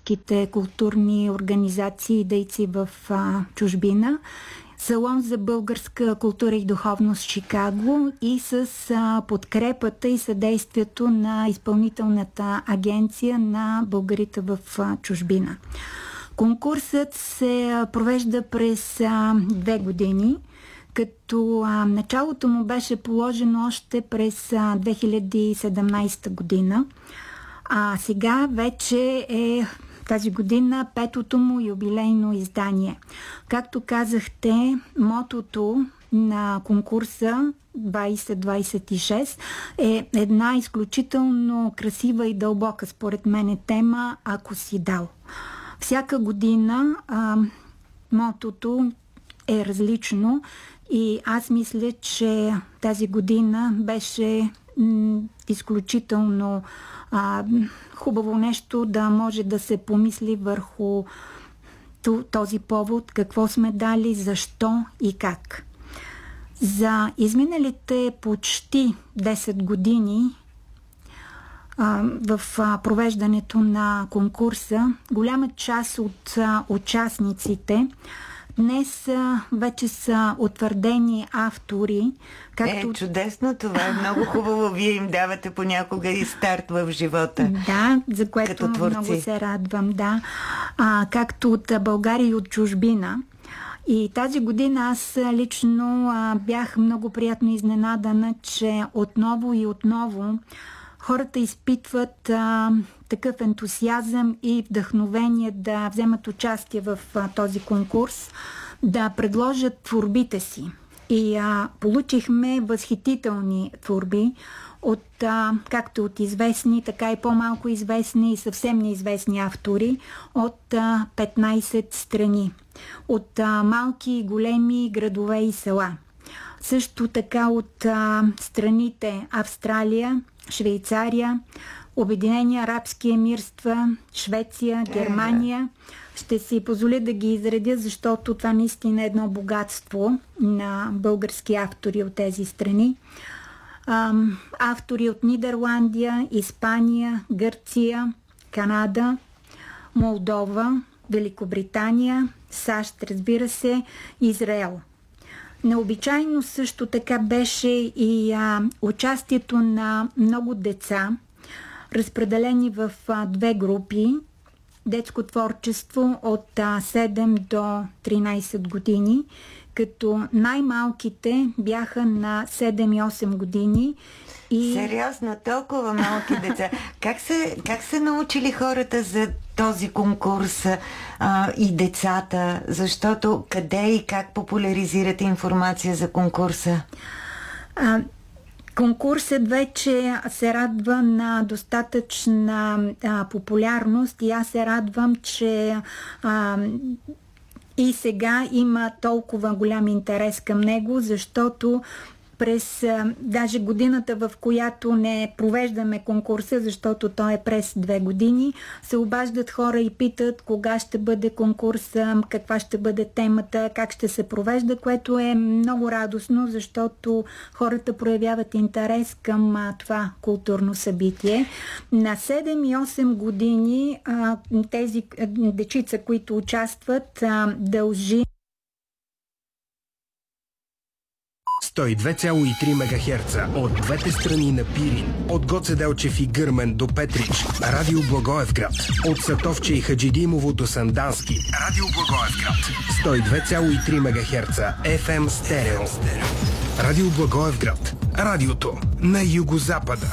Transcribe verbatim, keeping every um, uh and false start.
българските културни организации и дейци в а, чужбина, Салон за българска култура и духовност Чикаго и с а, подкрепата и съдействието на изпълнителната агенция на българите в а, чужбина. Конкурсът се провежда през а, две години, като а, началото му беше положено още през а, две хиляди и седемнадесета година, а сега вече е тази година петото му юбилейно издание. Както казахте, мотото на конкурса двайсет двайсет и шест е една изключително красива и дълбока, според мен, тема "Ако си дал". Всяка година а, мотото е различно и аз мисля, че тази година беше м- изключително а, хубаво нещо да може да се помисли върху този повод, какво сме дали, защо и как. За изминалите почти десет години а, в а, провеждането на конкурса, голяма част от а, участниците днес а, вече са утвърдени автори. Както... Е, чудесно, това е много хубаво. Вие им давате понякога и старт в живота. Да, за което много се радвам. Да. А, както от България и от чужбина. И тази година аз лично а, бях много приятно изненадана, че отново и отново хората изпитват а, такъв ентусиазъм и вдъхновение да вземат участие в а, този конкурс, да предложат творбите си. И а, получихме възхитителни творби от, а, както от известни, така и по-малко известни и съвсем неизвестни автори от а, петнайсет страни. От а, малки и големи градове и села. Също така от а, страните Австралия, Швейцария, Обединени арабски емирства, Швеция, Германия. Ще си позволя да ги изредя, защото това наистина е едно богатство на български автори от тези страни. Ам, автори от Нидерландия, Испания, Гърция, Канада, Молдова, Великобритания, САЩ, разбира се, Израел. Необичайно също така беше и а, участието на много деца, разпределени в а, две групи. Детско творчество от а, седем до тринайсет години, като най-малките бяха на седем и осем години. И... Сериозно, толкова малки деца. Как се, как се научили хората за този конкурс а, и децата? Защото къде и как популяризирате информация за конкурса? А, конкурсът вече се радва на достатъчна а, популярност и аз се радвам, че а, и сега има толкова голям интерес към него, защото през даже годината, в която не провеждаме конкурса, защото той е през две години, се обаждат хора и питат кога ще бъде конкурса, каква ще бъде темата, как ще се провежда, което е много радостно, защото хората проявяват интерес към а, това културно събитие. На седем и осем години а, тези дечица, които участват, а, дължи сто и две цяло и три мегахерца от двете страни на Пирин, от Гоце Делчев и Гърмен до Петрич, Радио Благоевград, от Сатовче и Хаджидимово до Сандански, Радио Благоевград, сто и две цяло и три мегахерца еф ем стерео. Радио Благоевград, радиото на югозапада.